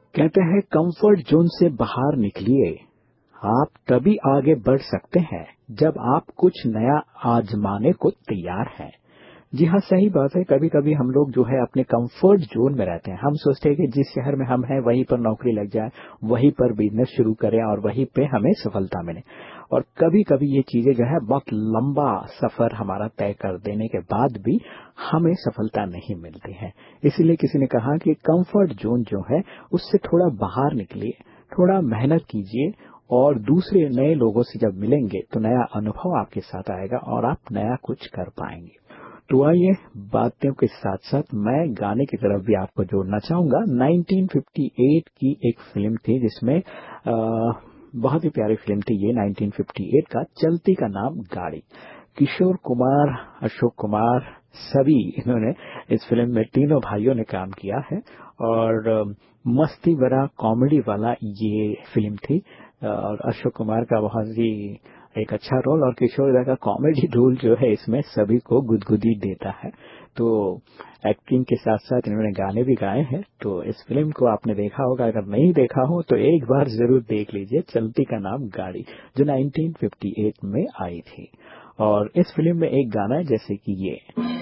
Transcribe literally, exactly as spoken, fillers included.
कहते हैं comfort zone से बाहर निकलिए, आप तभी आगे बढ़ सकते हैं जब आप कुछ नया आजमाने को तैयार हैं। जी हाँ, सही बात है। कभी कभी हम लोग जो है अपने कंफर्ट जोन में रहते हैं। हम सोचते हैं कि जिस शहर में हम हैं वहीं पर नौकरी लग जाए, वहीं पर बिजनेस शुरू करें और वहीं पे हमें सफलता मिले। और कभी कभी ये चीजें जो है बहुत लंबा सफर हमारा तय कर देने के बाद भी हमें सफलता नहीं मिलती है। इसीलिए किसी ने कहा कि कंफर्ट जोन जो है उससे थोड़ा बाहर निकलिए, थोड़ा मेहनत कीजिए और दूसरे नए लोगों से जब मिलेंगे तो नया अनुभव आपके साथ आएगा और आप नया कुछ कर पाएंगे। तो आइए, बातों के साथ साथ मैं गाने की तरफ भी आपको जोड़ना चाहूंगा। नाइनटीन फिफ्टी एट की एक फिल्म थी जिसमें आ, बहुत ही प्यारी फिल्म थी ये, नाइनटीन फिफ्टी एट का चलती का नाम गाड़ी। किशोर कुमार, अशोक कुमार, सभी इन्होंने इस फिल्म में तीनों भाइयों ने काम किया है और मस्ती भरा कॉमेडी वाला ये फिल्म थी। और अशोक कुमार का बहुत ही एक अच्छा रोल और किशोर दा का कॉमेडी रोल जो है इसमें सभी को गुदगुदी देता है। तो एक्टिंग के साथ साथ इन्होंने गाने भी गाए हैं। तो इस फिल्म को आपने देखा होगा, अगर नहीं देखा हो तो एक बार जरूर देख लीजिए, चलती का नाम गाड़ी, जो नाइनटीन फिफ्टी एट में आई थी। और इस फिल्म में एक गाना है जैसे कि ये।